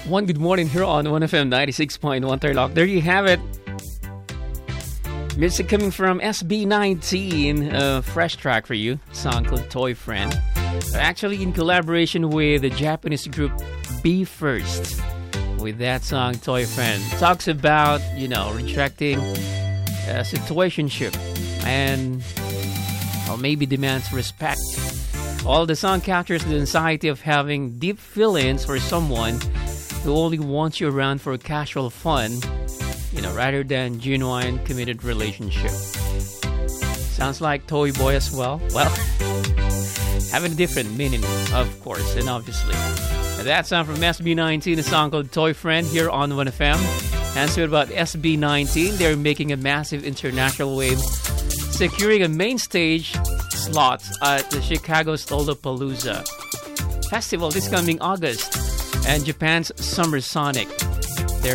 One good morning here on 1FM 96.1 Tarlac. There you have it. Music coming from SB19, a fresh track for you. Song called Toy Friend. Actually in collaboration with the Japanese group Be First. With that song, Toy Friend. Talks about, rejecting a situationship and maybe demands respect. All the song captures the anxiety of having deep feelings for someone who only wants you around for casual fun, rather than genuine committed relationship. Sounds like Toy Boy as well. Well, having a different meaning, of course, and obviously. That sound from SB19, a song called Toy Friend here on 1FM. And so about SB19, they're making a massive international wave, securing a main stage slot at the Chicago's Lollapalooza Festival this coming August and Japan's Summer Sonic. They're